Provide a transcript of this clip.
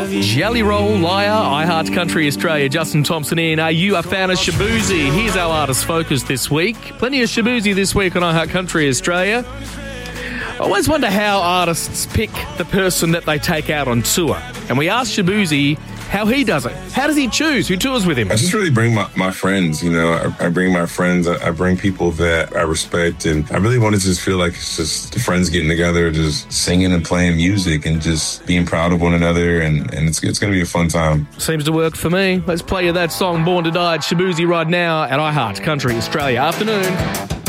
Jelly Roll, Liar, I Heart Country Australia, Justin Thompson in. Are you a fan of Shaboozey? Here's our artist focus this week. Plenty of Shaboozey this week on I Heart Country Australia. I always wonder how artists pick the person that they take out on tour. And we asked Shaboozey how he does it. How does he choose who tours with him? I just really bring my friends, you know. I bring my friends. I bring people that I respect. And I really want to just feel like it's just the friends getting together, just singing and playing music and just being proud of one another. And it's going to be a fun time. Seems to work for me. Let's play you that song, Born to Die, Shaboozey, right now at I Heart Country Australia. Afternoon.